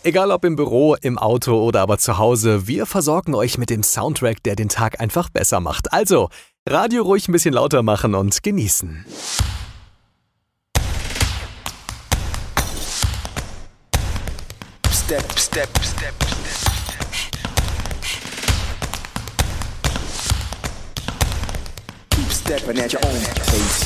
Egal ob im Büro, im Auto oder aber zu Hause, wir versorgen euch mit dem Soundtrack, der den Tag einfach besser macht. Also, Radio ruhig ein bisschen lauter machen und genießen. Step, step, step, step. Keep stepping at your own pace.